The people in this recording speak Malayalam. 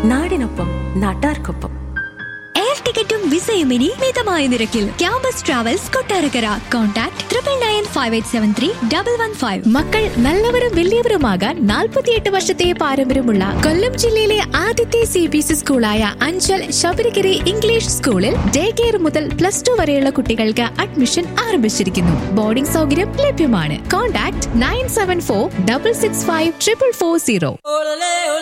നാടിനൊപ്പം നാട്ടാർക്കൊപ്പം. എയർ ടിക്കറ്റും വിസയും ഇനി മിതമായ നിരക്കിൽ. Campus travels Kottarakkara. കോൺടാക്ട് 9958731115. മക്കൾ നല്ലവരും വലിയവരുമാകാൻ 48 വർഷത്തെ പാരമ്പര്യമുള്ള കൊല്ലം ജില്ലയിലെ ആദ്യത്തെ CBSE സ്കൂളായ അഞ്ചൽ ശബരിഗിരി ഇംഗ്ലീഷ് സ്കൂളിൽ ഡേ കെയർ മുതൽ +2 വരെയുള്ള കുട്ടികൾക്ക് അഡ്മിഷൻ ആരംഭിച്ചിരിക്കുന്നു. ബോർഡിംഗ് സൗകര്യം ലഭ്യമാണ്. കോൺടാക്ട് 9746654440.